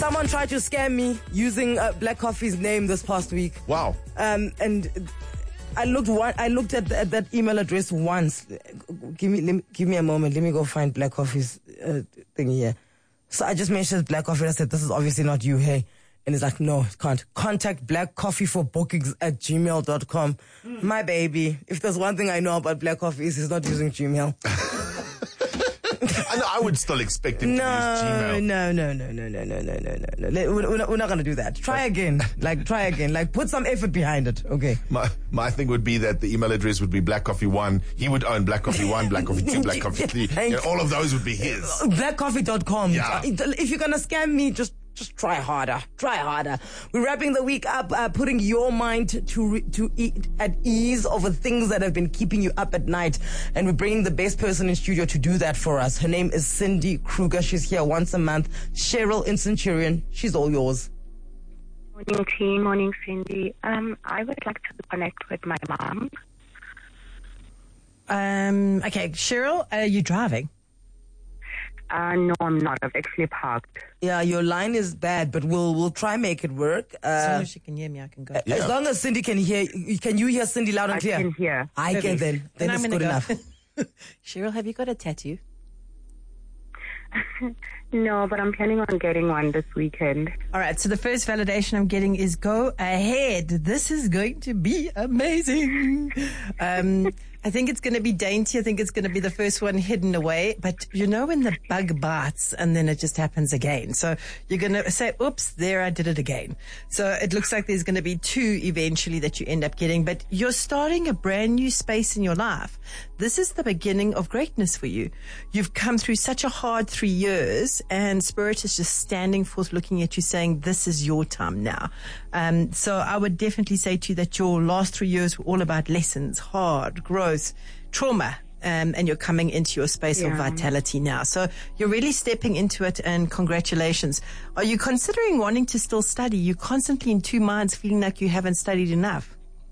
someone tried to scam me using Black Coffee's name this past week. Wow. And I looked at that email address once. Give me a moment. Let me go find Black Coffee's thing here. So I just mentioned Black Coffee. I said, this is obviously not you, hey. And it's like, no, it can't. Contact Black Coffee for bookings at gmail.com. My baby. If there's one thing I know about Black Coffee is he's not using Gmail. I would still expect him to use Gmail. No. We're not going to do that. Try again. Like, put some effort behind it. Okay. My thing would be that the email address would be Black Coffee 1. He would own Black Coffee 1, Black Coffee 2, Black Coffee 3. And all of those would be his. Blackcoffee.com. Yeah. If you're going to scam me, just try harder. We're wrapping the week up, putting your mind to eat at ease over things that have been keeping you up at night. And we're bringing the best person in studio to do that for us. Her name is Cindy Kruger. She's here once a month. Cheryl in Centurion. She's all yours. Morning, team. Morning, Cindy. I would like to connect with my mom. Okay, Cheryl, are you driving? No, I'm not. I've actually parked. Yeah, your line is bad, but we'll try make it work. As long as she can hear me, I can go. Yeah. As long as Cindy can hear, can you hear Cindy loud and clear? I can hear. I can then. Then it's good enough. Cheryl, have you got a tattoo? No, but I'm planning on getting one this weekend. All right, so the first validation I'm getting is go ahead. This is going to be amazing. I think it's going to be dainty. I think it's going to be the first one hidden away. But you know when the bug bites and then it just happens again. So you're going to say, oops, there I did it again. So it looks like there's going to be 2 eventually that you end up getting. But you're starting a brand new space in your life. This is the beginning of greatness for you. You've come through such a hard 3 years and Spirit is just standing forth looking at you saying, this is your time now. So I would definitely say to you that your last 3 years were all about lessons, hard, growth, trauma, and you're coming into your space of vitality now. So you're really stepping into it, and congratulations. Are you considering wanting to still study? You're constantly in 2 minds feeling like you haven't studied enough.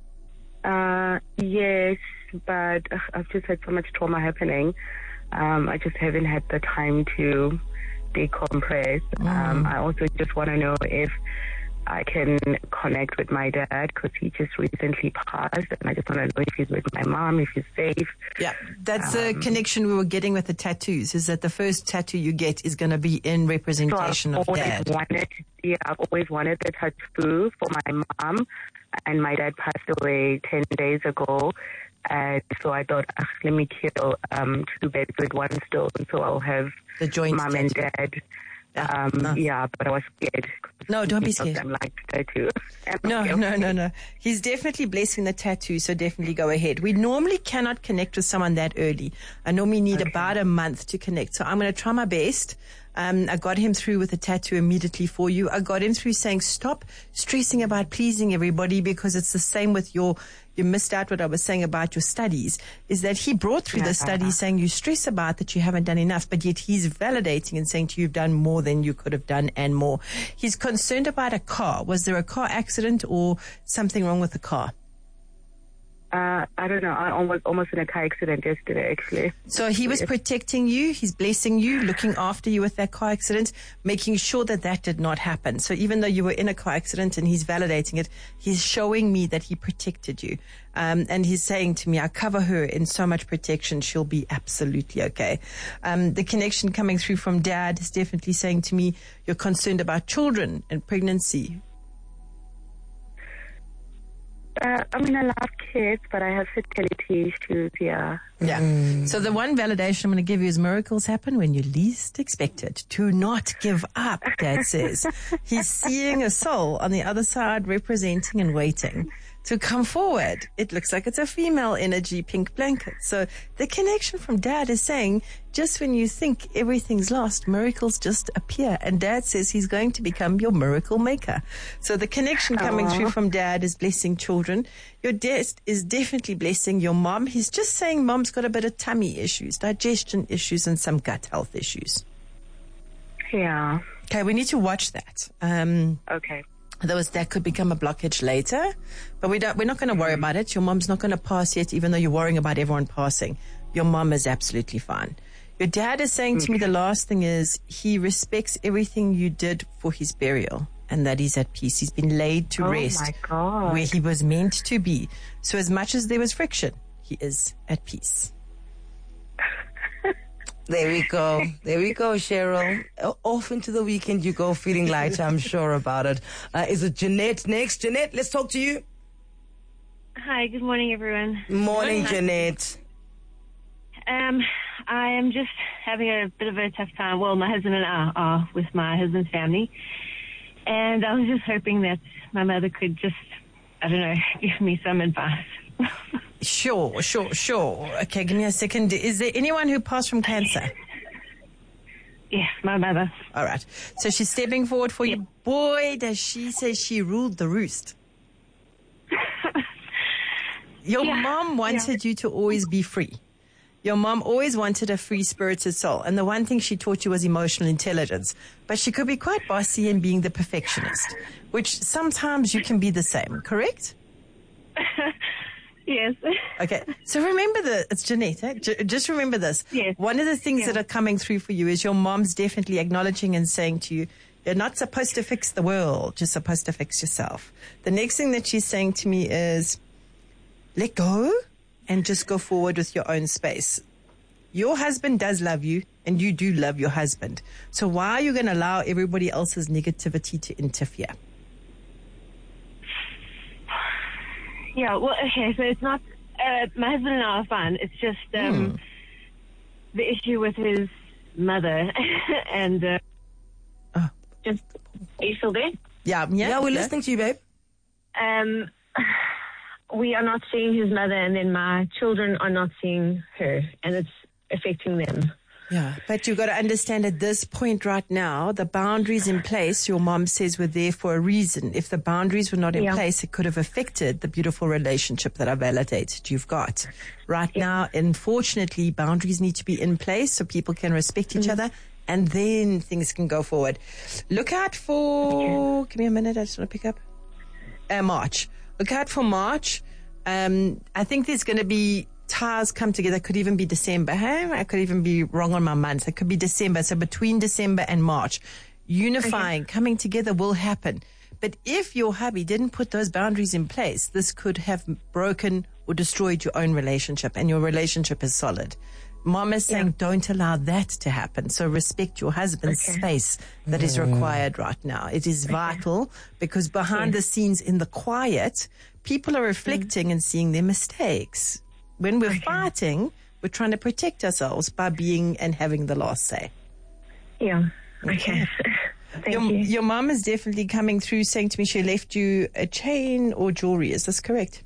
Yes, but I've just had so much trauma happening. I just haven't had the time to decompress. I also just want to know if I can connect with my dad because he just recently passed, and I just want to know if he's with my mom, if he's safe. Yeah, that's the connection we were getting with the tattoos, is that the first tattoo you get is going to be in representation of dad. I've always wanted the tattoo for my mom, and my dad passed away 10 days ago. And so I thought, let me kill 2 birds with 1 stone, so I'll have the joint mom and dad. Yeah, but I was scared. No, don't be scared. I'm like tattoo. No. He's definitely blessing the tattoo, so definitely go ahead. We normally cannot connect with someone that early. I normally need about a month to connect. So I'm going to try my best. I got him through with a tattoo immediately for you. I got him through saying, stop stressing about pleasing everybody, because it's the same with you missed out what I was saying about your studies, is that he brought through the studies saying you stress about that you haven't done enough, but yet he's validating and saying to you, you've done more than you could have done and more. He's concerned about a car. Was there a car accident or something wrong with the car? I don't know. I was almost in a car accident yesterday, actually. So he was protecting you. He's blessing you, looking after you with that car accident, making sure that did not happen. So even though you were in a car accident and he's validating it, he's showing me that he protected you. And he's saying to me, I cover her in so much protection. She'll be absolutely okay. The connection coming through from dad is definitely saying to me, you're concerned about children and pregnancy. I mean, I love kids, but I have fertility issues, yeah. Yeah. So the one validation I'm going to give you is miracles happen when you least expect it. Do not give up, Dad says. He's seeing a soul on the other side representing and waiting to come forward. It looks like it's a female energy, pink blanket. So the connection from Dad is saying, just when you think everything's lost, miracles just appear. And Dad says he's going to become your miracle maker. So the connection coming through from Dad is blessing children. Your dad is definitely blessing your mom. He's just saying mom's got a bit of tummy issues, digestion issues, and some gut health issues. Yeah. Okay, we need to watch that. Okay. That could become a blockage later, but we're not going to worry about it. Your mom's not going to pass yet, even though you're worrying about everyone passing. Your mom is absolutely fine. Your dad is saying to me the last thing is he respects everything you did for his burial and that he's at peace. He's been laid to rest my God. where he was meant to be. So as much as there was friction, he is at peace. There we go. There we go, Cheryl. Off into the weekend you go, feeling lighter, I'm sure about it. Is it Jeanette next? Jeanette, let's talk to you. Hi, good morning, everyone. Morning, Jeanette. I am just having a bit of a tough time. Well, my husband and I are with my husband's family. And I was just hoping that my mother could just, I don't know, give me some advice. Sure. Okay, give me a second. Is there anyone who passed from cancer? Yes, my mother. All right. So she's stepping forward for you. Boy, does she say she ruled the roost. Your mom wanted you to always be free. Your mom always wanted a free-spirited soul. And the one thing she taught you was emotional intelligence. But she could be quite bossy in being the perfectionist, which sometimes you can be the same, correct? Yes. Okay. So remember it's Jeanette, eh? Just remember this. Yes. One of the things that are coming through for you is your mom's definitely acknowledging and saying to you, you're not supposed to fix the world, you're supposed to fix yourself. The next thing that she's saying to me is, let go and just go forward with your own space. Your husband does love you and you do love your husband. So why are you going to allow everybody else's negativity to interfere? Yeah, well, okay, so it's not, my husband and I are fine. It's just the issue with his mother and just, are you still there? Yeah, we're listening to you, babe. We are not seeing his mother, and then my children are not seeing her, and it's affecting them. Yeah, but you've got to understand at this point right now, the boundaries in place, your mom says, were there for a reason. If the boundaries were not in place, it could have affected the beautiful relationship that I validated you've got. Right now, unfortunately, boundaries need to be in place so people can respect each other, and then things can go forward. Look out for, give me a minute, I just want to pick up. March. Look out for March. I think there's going to be ties come together. It could even be December. Hey, I could even be wrong on my months. It could be December. So between December and March, unifying, coming together will happen. But if your hubby didn't put those boundaries in place, this could have broken or destroyed your own relationship, and your relationship is solid. Mom is saying don't allow that to happen. So respect your husband's space that is required right now. It is vital because behind the scenes in the quiet, people are reflecting and seeing their mistakes. When we're fighting, we're trying to protect ourselves by being and having the last say. Yeah. Okay. Thank you. Your mom is definitely coming through saying to me she left you a chain or jewelry. Is this correct?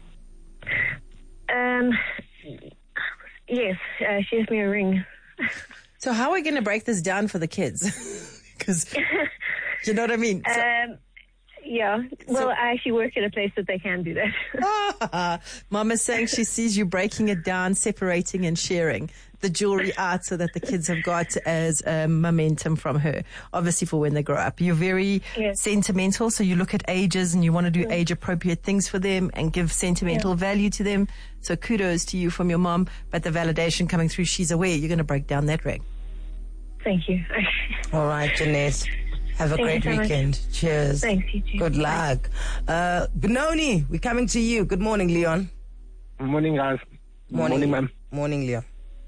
Yes, she has me a ring. So how are we going to break this down for the kids? Because, you know what I mean? Yeah. Well, I actually work at a place that they can do that. Mama's saying she sees you breaking it down, separating and sharing the jewelry out so that the kids have got as momentum from her, obviously for when they grow up. You're very sentimental, so you look at ages and you want to do age-appropriate things for them and give sentimental value to them. So kudos to you from your mom, but the validation coming through, she's aware you're going to break down that ring. Thank you. All right, Jeanette. Have a great weekend. Cheers. Thanks, you too. Good luck. Benoni, we're coming to you. Good morning, Leon. Morning, guys. Morning, ma'am. Morning, Leon.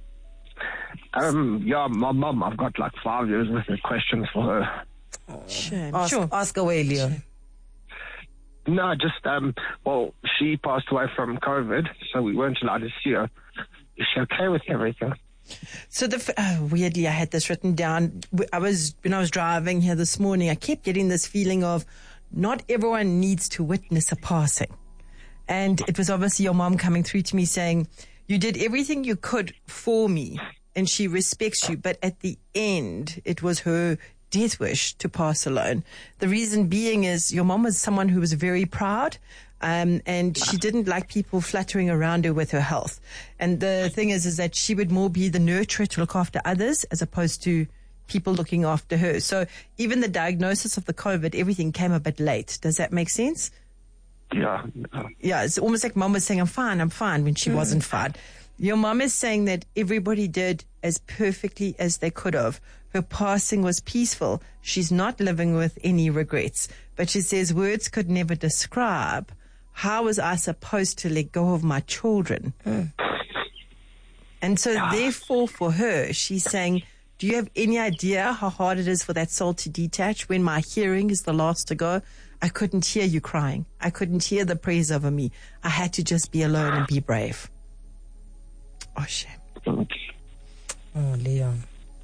Yeah, my mum, I've got like 5 years worth of questions for her. Ask away, Leon. No, just, well, she passed away from COVID, so we weren't allowed to see her. Is she okay with everything? So weirdly, I had this written down. When I was driving here this morning, I kept getting this feeling of not everyone needs to witness a passing. And it was obviously your mom coming through to me saying, you did everything you could for me and she respects you. But at the end, it was her death wish to pass alone. The reason being is your mom was someone who was very proud. And she didn't like people fluttering around her with her health. And the thing is that she would more be the nurturer to look after others as opposed to people looking after her. So even the diagnosis of the COVID, everything came a bit late. Does that make sense? Yeah. Yeah, it's almost like mom was saying, I'm fine, when she wasn't fine. Your mom is saying that everybody did as perfectly as they could have. Her passing was peaceful. She's not living with any regrets. But she says words could never describe how was I supposed to let go of my children. And so therefore for her, she's saying, do you have any idea how hard it is for that soul to detach when my hearing is the last to go? I couldn't hear you crying. I couldn't hear the praise over me. I had to just be alone and be brave. Oh, shame. Oh, Leon.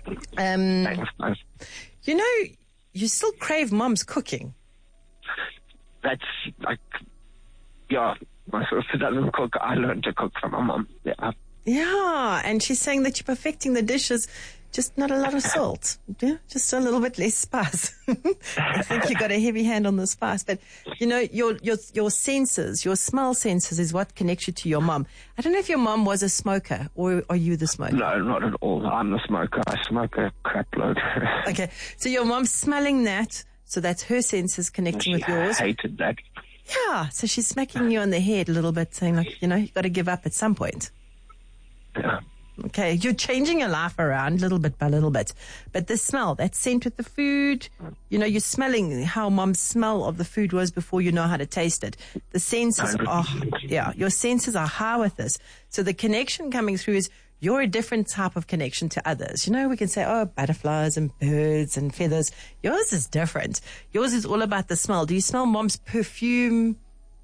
You know, you still crave mom's cooking. That's like, yeah, my sister doesn't cook. I learned to cook from my mom. Yeah. Yeah, and she's saying that you're perfecting the dishes, just not a lot of salt. Yeah, just a little bit less spice. I think you got a heavy hand on the spice, but you know, your senses, your smell senses is what connects you to your mom. I don't know if your mom was a smoker or are you the smoker? No, not at all. I'm the smoker. I smoke a crap load. Okay, so your mom's smelling that, so that's her senses connecting with yours. I hated that. Yeah, so she's smacking you on the head a little bit, saying like, you know, you got to give up at some point. Yeah. Okay, you're changing your life around little bit by little bit. But the smell, that scent with the food, you know, you're smelling how mom's smell of the food was before you know how to taste it. The senses are, your senses are high with this. So the connection coming through is you're a different type of connection to others. You know, we can say, oh, butterflies and birds and feathers. Yours is different. Yours is all about the smell. Do you smell mom's perfume?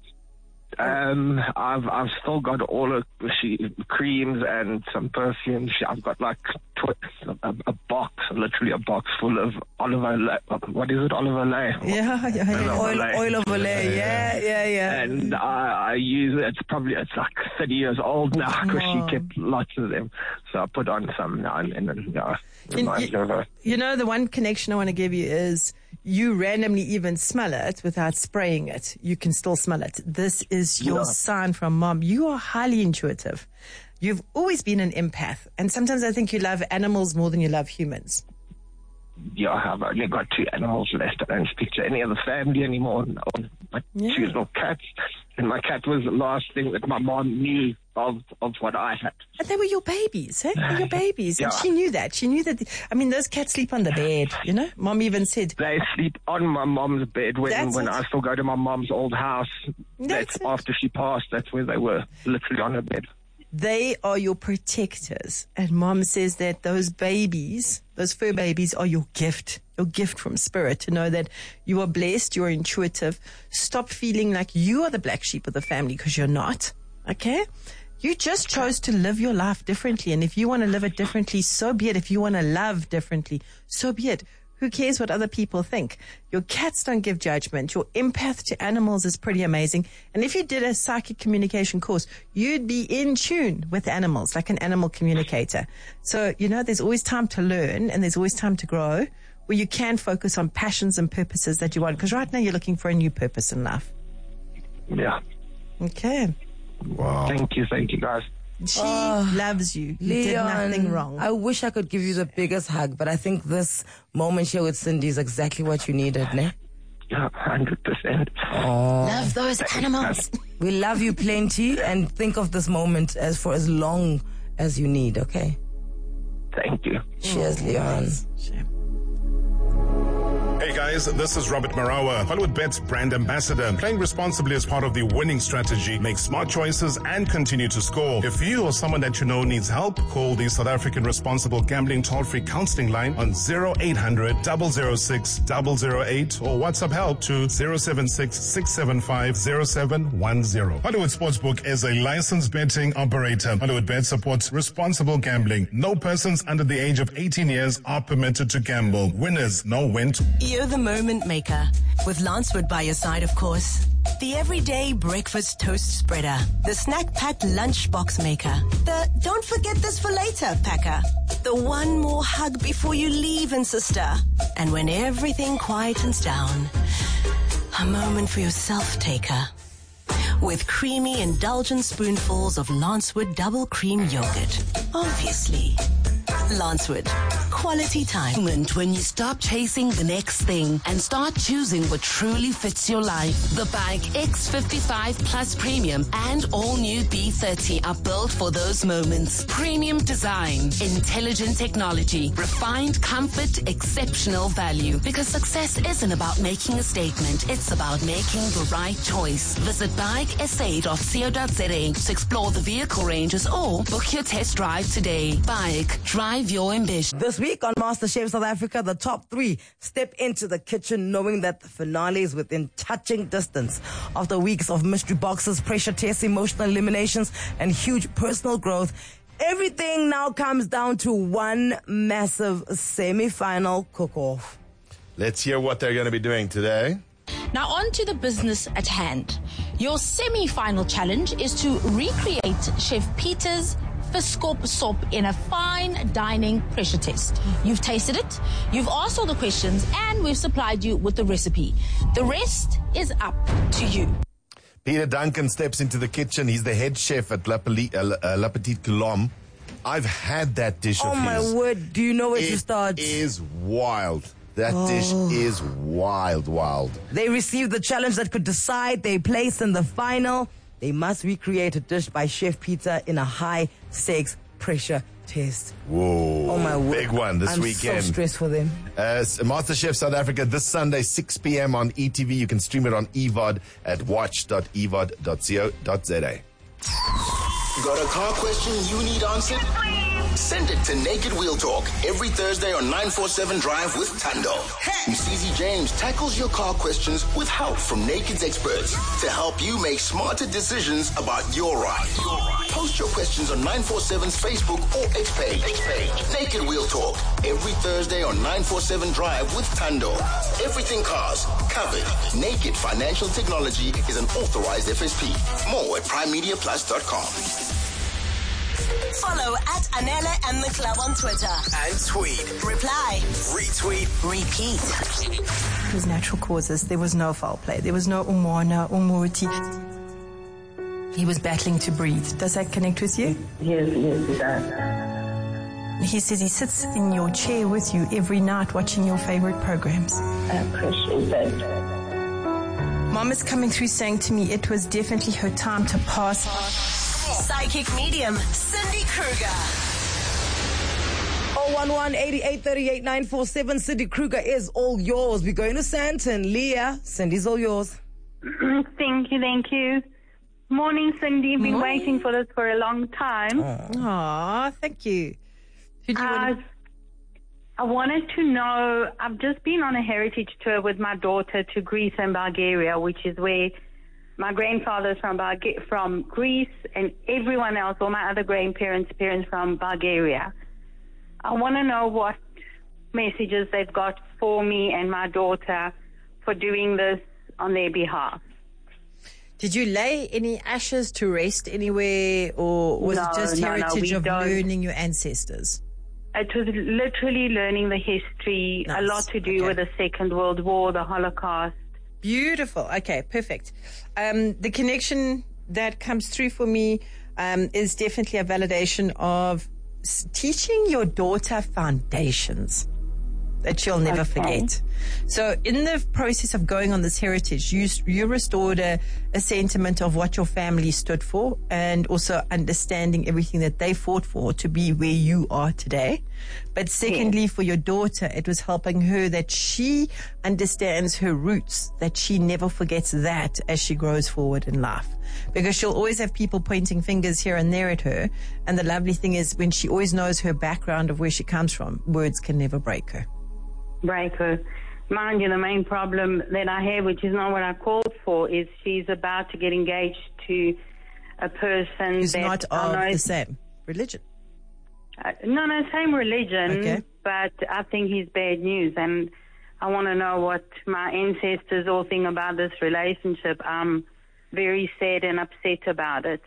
I've still got all of creams and some perfumes. I've got like a box, literally a box full of olive oil. What is it, olive oil? Yeah. Oil of Olay. Yeah. And I use it. It's like 30 years old now because she kept lots of them. So I put on some now and then. You know, the one connection I want to give you is you randomly even smell it without spraying it. You can still smell it. This is your sign from mom. You are highly intuitive. You've always been an empath. And sometimes I think you love animals more than you love humans. Yeah, I've only got 2 animals left. I don't speak to any of the family anymore. My 2 little cats. And my cat was the last thing that my mom knew of what I had. And they were your babies, eh? They were your babies. And she knew that. She knew that. I mean, those cats sleep on the bed, you know? Mom even said. They sleep on my mom's bed when I still go to my mom's old house. That's after she passed. That's where they were, literally on her bed. They are your protectors. And mom says that those babies, those fur babies, are your gift from spirit to know that you are blessed, you're intuitive. Stop feeling like you are the black sheep of the family because you're not. Okay? You just chose to live your life differently. And if you want to live it differently, so be it. If you want to love differently, so be it. Who cares what other people think? Your cats don't give judgment. Your empath to animals is pretty amazing. And if you did a psychic communication course, you'd be in tune with animals, like an animal communicator. So, you know, there's always time to learn and there's always time to grow where you can focus on passions and purposes that you want. Because right now you're looking for a new purpose in life. Yeah. Okay. Wow. Thank you, guys. She loves you. You did nothing wrong. I wish I could give you the biggest hug, but I think this moment here with Cindy is exactly what you needed, ne? Yeah, 100%. Love those animals. We love you plenty and think of this moment for as long as you need, okay? Thank you. Cheers, Leon. Hey guys, this is Robert Marawa, Hollywood Bet's brand ambassador. Playing responsibly is part of the winning strategy. Make smart choices and continue to score. If you or someone that you know needs help, call the South African Responsible Gambling Toll-Free Counseling Line on 0800 006 008 or WhatsApp help to 076 675 0710. Hollywood Sportsbook is a licensed betting operator. Hollywood Bet supports responsible gambling. No persons under the age of 18 years are permitted to gamble. Winners know when to. You're the moment maker. With Lancewood by your side, of course. The everyday breakfast toast spreader. The snack-packed lunchbox maker. The don't forget this for later packer. The one more hug before you leave, and sister. And when everything quietens down, a moment for yourself taker. With creamy, indulgent spoonfuls of Lancewood double cream yogurt. Obviously. Lancewood. quality time. Moment when you stop chasing the next thing and start choosing what truly fits your life. The Bike X55 Plus Premium and all new B30 are built for those moments. Premium design, intelligent technology, refined comfort, exceptional value. Because success isn't about making a statement, it's about making the right choice. Visit bikesa.co.za to explore the vehicle ranges or book your test drive today. Bike, drive your ambition. This week on MasterChef South Africa, the top 3 step into the kitchen knowing that the finale is within touching distance. After weeks of mystery boxes, pressure tests, emotional eliminations, and huge personal growth, everything now comes down to one massive semi-final cook-off. Let's hear what they're going to be doing today. Now on to the business at hand. Your semi-final challenge is to recreate Chef Peter's Fiskop soup in a fine dining pressure test. You've tasted it, you've asked all the questions, and we've supplied you with the recipe. The rest is up to you. Peter Duncan steps into the kitchen. He's the head chef at La Petite Colombe. I've had that dish of his. Oh my word, do you know where to start? It is wild. That dish is wild. They received the challenge that could decide their place in the final. They must recreate a dish by Chef Peter in a high-stakes pressure test. Whoa. Oh, my word. Big one this weekend. I'm so stressed for them. MasterChef South Africa this Sunday, 6 p.m. on ETV. You can stream it on EVOD at watch.evod.co.za. Got a car question you need answered? Send it to Naked Wheel Talk every Thursday on 947 Drive with Tando. Msizi James tackles your car questions with help from Naked's experts to help you make smarter decisions about your ride. Post your questions on 947's Facebook or X page. Naked Wheel Talk every Thursday on 947 Drive with Tando. Everything cars covered. Naked Financial Technology is an authorized FSP. More at primemediaplus.com. Follow at Anela and the Club on Twitter. And tweet. Reply. Retweet. Repeat. It was natural causes. There was no foul play. There was no umwana, umuti. He was battling to breathe. Does that connect with you? Yes, it does. He says he sits in your chair with you every night watching your favorite programs. I appreciate that. Mom is coming through saying to me it was definitely her time to pass. Psychic medium, Cindy Kruger. 011-8838-947. Cindy Kruger is all yours. We're going to Sandton. Leah, Cindy's all yours. Thank you. Morning, Cindy. Been waiting for this for a long time. Aw, thank you. Who do you want I wanted to know, I've just been on a heritage tour with my daughter to Greece and Bulgaria, which is where my grandfather's from Greece, and everyone else, all my other grandparents' parents from Bulgaria. I want to know what messages they've got for me and my daughter for doing this on their behalf. Did you lay any ashes to rest anywhere, or was it just heritage of learning your ancestors? It was literally learning the history, a lot to do with the Second World War, the Holocaust. Beautiful. Okay, perfect. The connection that comes through for me is definitely a validation of teaching your daughter foundations that she'll never forget. So in the process of going on this heritage, you restored a sentiment of what your family stood for, and also understanding everything that they fought for to be where you are today. But secondly, for your daughter, it was helping her that she understands her roots, that she never forgets that as she grows forward in life. Because she'll always have people pointing fingers here and there at her. And the lovely thing is, when she always knows her background of where she comes from, words can never break her. Mind you, the main problem that I have, which is not what I called for, is she's about to get engaged to a person who's that not of the same religion. No, same religion, okay. But I think he's bad news, and I want to know what my ancestors all think about this relationship. I'm very sad and upset about it.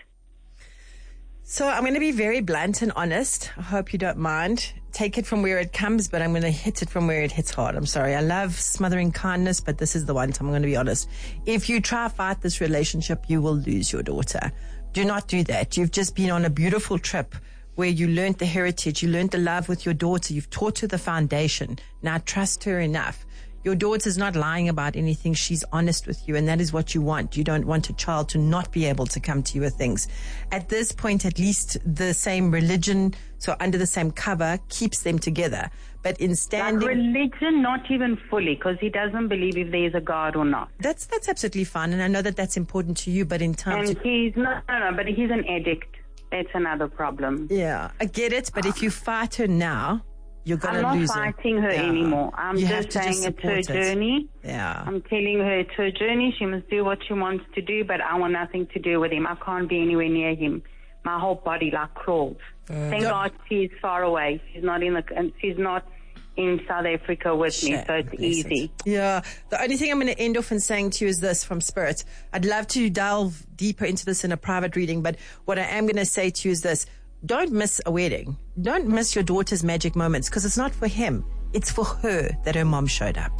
So I'm going to be very blunt and honest. I hope you don't mind. Take it from where it comes, but I'm going to hit it from where it hits hard. I'm sorry. I love smothering kindness, but this is the one time I'm going to be honest. If you try to fight this relationship, you will lose your daughter. Do not do that. You've just been on a beautiful trip where you learned the heritage, you learned the love with your daughter, you've taught her the foundation. Now trust her enough. Your daughter's not lying about anything. She's honest with you, and that is what you want. You don't want a child to not be able to come to you with things. At this point, at least the same religion, so under the same cover, keeps them together. But in standing... Like religion, not even fully, because he doesn't believe if there is a God or not. That's absolutely fine, and I know that that's important to you, but in terms And he's... No, but he's an addict. That's another problem. Yeah, I get it, but if you fight her now... You're going to lose her. I'm not fighting her anymore. I'm just saying it's her journey. Yeah. I'm telling her it's her journey. She must do what she wants to do, but I want nothing to do with him. I can't be anywhere near him. My whole body like crawls. Thank God she's far away. She's not in South Africa with me, so it's easy. Yeah. The only thing I'm going to end off in saying to you is this from Spirit. I'd love to delve deeper into this in a private reading, but what I am going to say to you is this. Don't miss a wedding. Don't miss your daughter's magic moments, because it's not for him. It's for her that her mom showed up.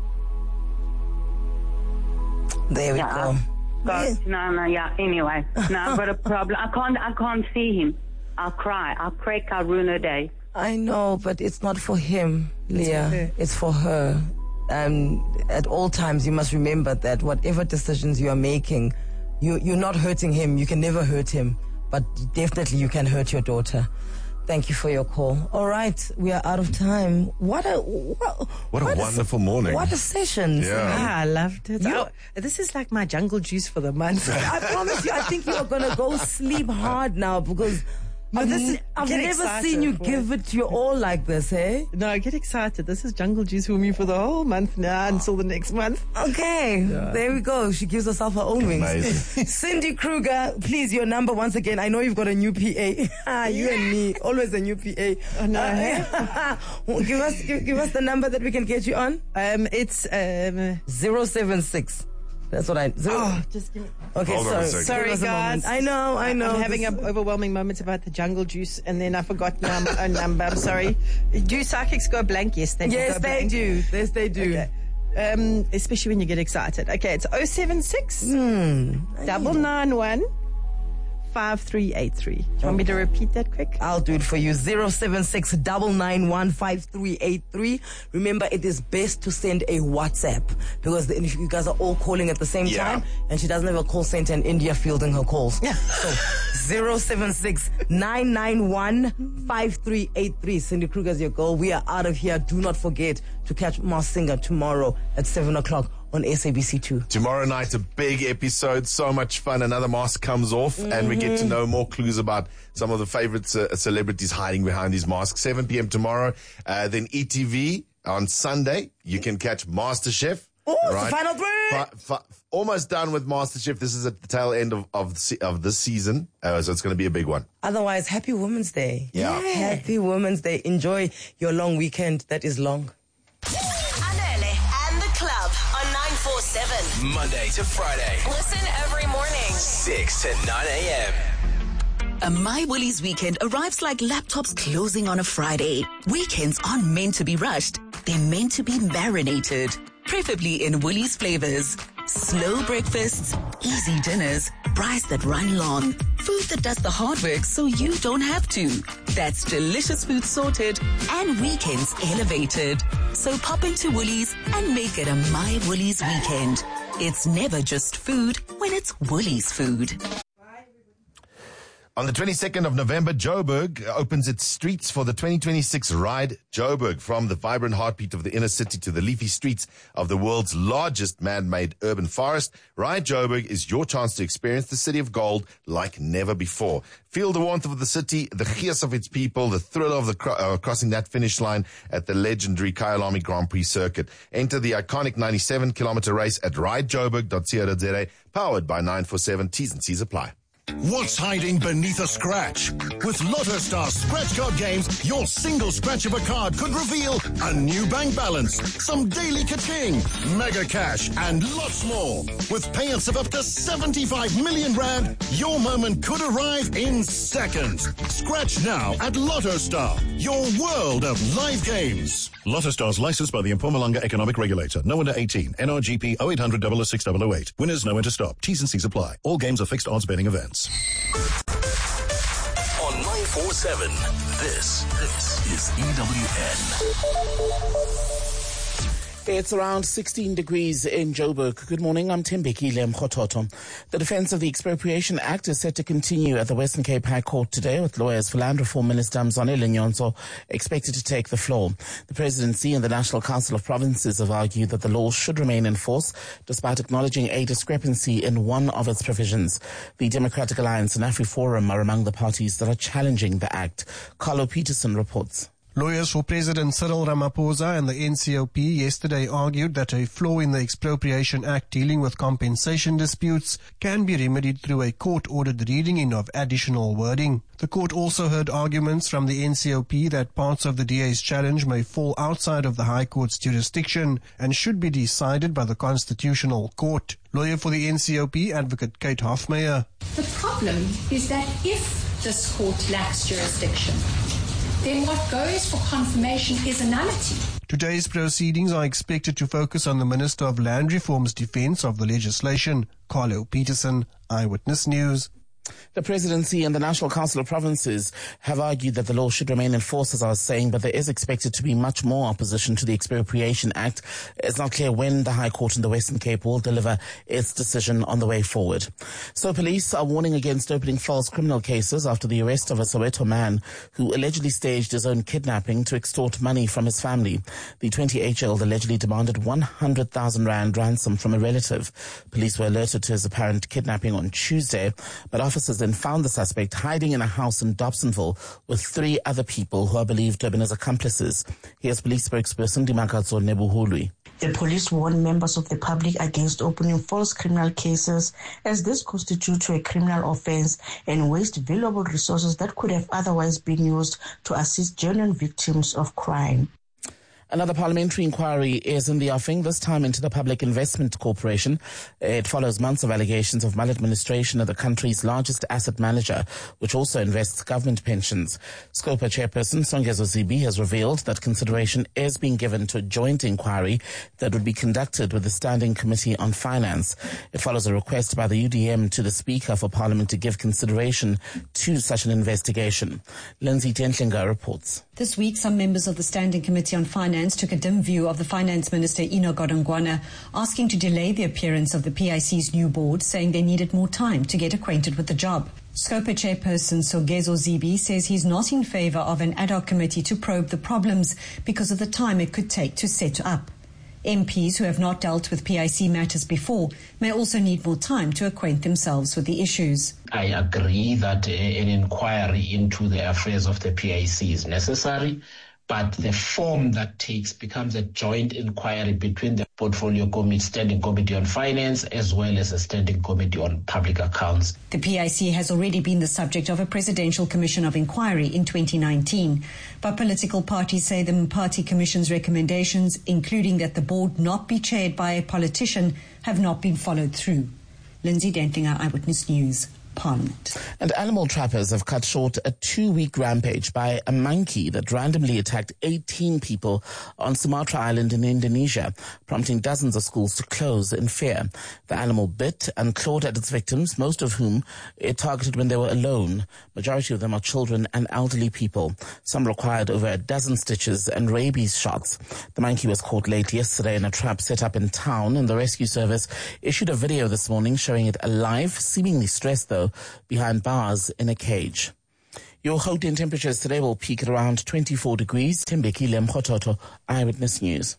There we go. Anyway. No, I've got a problem. I can't see him. I'll cry. I'll crack. I'll ruin her day. I know, but it's not for him, Leah. It's for her. At all times, you must remember that whatever decisions you are making, you're not hurting him. You can never hurt him. But definitely you can hurt your daughter. Thank you for your call. All right, we are out of time. What a wonderful morning. What a session. Yeah. I loved it. This is like my jungle juice for the month. I promise you, I think you are going to go sleep hard now, because I've never seen you give it your all like this, eh? No, I get excited. This is jungle juice for me for the whole month now until the next month. Okay, There we go. She gives herself her own wings. Amazing. Cindy Kruger, please, your number once again. I know you've got a new PA. You and me, always a new PA. Oh, no. Give us the number that we can get you on. It's 076. That's what just give me... Okay, sorry guys. I know. I'm having overwhelming moments about the jungle juice, and then I forgot my own number. I'm sorry. Do psychics go blank? Yes, they do. Yes, they do. Yes, they do. Okay. Especially when you get excited. Okay, it's 076 991 5383. Do you want me to repeat that quick? I'll do it for you. 076 991 5383. Remember, it is best to send a WhatsApp, because then if you guys are all calling at the same time, and she doesn't have a call center in India fielding her calls. So 076 991 5383. Cindy Kruger's your girl. We are out of here. Do not forget to catch Masked Singer tomorrow at 7 o'clock. On SABC2. Tomorrow night, a big episode. So much fun. Another mask comes off, and we get to know more clues about some of the favorite celebrities hiding behind these masks. 7 p.m. tomorrow. Then ETV on Sunday. You can catch MasterChef. Oh, it's the final three. Almost done with MasterChef. This is at the tail end of this season. So it's going to be a big one. Otherwise, happy Women's Day. Yeah. Happy Women's Day. Enjoy your long weekend. That is long. Monday to Friday. Listen every morning. 6 to 9 a.m. A My Woolies weekend arrives like laptops closing on a Friday. Weekends aren't meant to be rushed. They're meant to be marinated. Preferably in Woolies flavors. Slow breakfasts, easy dinners, fries that run long. Food that does the hard work so you don't have to. That's delicious food sorted and weekends elevated. So pop into Woolies and make it a My Woolies weekend. It's never just food when it's Woolies food. On the 22nd of November, Joburg opens its streets for the 2026 Ride Joburg. From the vibrant heartbeat of the inner city to the leafy streets of the world's largest man-made urban forest, Ride Joburg is your chance to experience the city of gold like never before. Feel the warmth of the city, the gees of its people, the thrill of the crossing that finish line at the legendary Kyalami Grand Prix circuit. Enter the iconic 97-kilometer race at ridejoburg.co.za, powered by 947. T's and C's apply. What's hiding beneath a scratch? With Lotto Star Scratch Card games, your single scratch of a card could reveal a new bank balance, some daily ka-ching, mega cash, and lots more. With payouts of up to 75 million rand, your moment could arrive in seconds. Scratch now at Lotto Star, your world of live games. Lotto Star's licensed by the Mpumalanga Economic Regulator. No under 18. NRGP 0800 006 008. Winners know when to stop. T's and C's apply. All games are fixed odds betting events. On 947. This is EWN. It's around 16 degrees in Joburg. Good morning, I'm Tembekile Mkhototo. The defense of the Expropriation Act is set to continue at the Western Cape High Court today, with lawyers for Land Reform Minister Mzwanele Nyonso expected to take the floor. The Presidency and the National Council of Provinces have argued that the law should remain in force, despite acknowledging a discrepancy in one of its provisions. The Democratic Alliance and AfriForum are among the parties that are challenging the act. Carlo Peterson reports. Lawyers for President Cyril Ramaphosa and the NCOP yesterday argued that a flaw in the Expropriation Act dealing with compensation disputes can be remedied through a court-ordered reading in of additional wording. The court also heard arguments from the NCOP that parts of the DA's challenge may fall outside of the High Court's jurisdiction and should be decided by the Constitutional Court. Lawyer for the NCOP, Advocate Kate Hoffmeyer. The problem is that if this court lacks jurisdiction, then what goes for confirmation is a nullity. Today's proceedings are expected to focus on the Minister of Land Reform's defense of the legislation. Carlo Peterson, Eyewitness News. The Presidency and the National Council of Provinces have argued that the law should remain in force, as I was saying, but there is expected to be much more opposition to the Expropriation Act. It's not clear when the High Court in the Western Cape will deliver its decision on the way forward. So police are warning against opening false criminal cases after the arrest of a Soweto man who allegedly staged his own kidnapping to extort money from his family. The 28-year-old allegedly demanded 100,000 rand ransom from a relative. Police were alerted to his apparent kidnapping on Tuesday, but officers then found the suspect hiding in a house in Dobsonville with 3 other people who are believed to have been his accomplices. Here's police spokesperson Dimakatso Nebuhului. The police warn members of the public against opening false criminal cases, as this constitutes a criminal offense and waste valuable resources that could have otherwise been used to assist genuine victims of crime. Another parliamentary inquiry is in the offing, this time into the Public Investment Corporation. It follows months of allegations of maladministration of the country's largest asset manager, which also invests government pensions. Scopa chairperson Songezo Zibi has revealed that consideration is being given to a joint inquiry that would be conducted with the Standing Committee on Finance. It follows a request by the UDM to the Speaker for Parliament to give consideration to such an investigation. Lindsay Dentlinger reports. This week, some members of the Standing Committee on Finance took a dim view of the Finance Minister Ino Godongwana, asking to delay the appearance of the PIC's new board, saying they needed more time to get acquainted with the job. Scopa chairperson Songezo Zibi says he's not in favour of an ad hoc committee to probe the problems because of the time it could take to set up. MPs who have not dealt with PIC matters before may also need more time to acquaint themselves with the issues. I agree that an inquiry into the affairs of the PIC is necessary, but the form that takes becomes a joint inquiry between the Portfolio Committee, Standing Committee on Finance, as well as a Standing Committee on Public Accounts. The PIC has already been the subject of a Presidential Commission of Inquiry in 2019, but political parties say the Mpati Commission's recommendations, including that the board not be chaired by a politician, have not been followed through. Lindsay Dentlinger, Eyewitness News. Parliament. And animal trappers have cut short a 2-week rampage by a monkey that randomly attacked 18 people on Sumatra Island in Indonesia, prompting dozens of schools to close in fear. The animal bit and clawed at its victims, most of whom it targeted when they were alone. Majority of them are children and elderly people. Some required over a dozen stitches and rabies shots. The monkey was caught late yesterday in a trap set up in town, and the rescue service issued a video this morning showing it alive, seemingly stressed though, behind bars in a cage. Your Gauteng temperatures today will peak at around 24 degrees. Tembekile Mkhototo, Eyewitness News.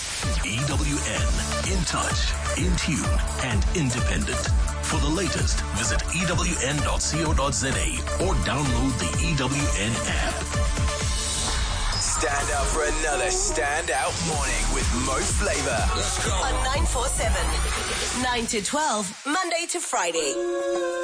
EWN, in touch, in tune, and independent. For the latest, visit ewn.co.za or download the EWN app. Stand up for another standout morning with Mo Flava. Let's go. On 947, 9 to 12, Monday to Friday.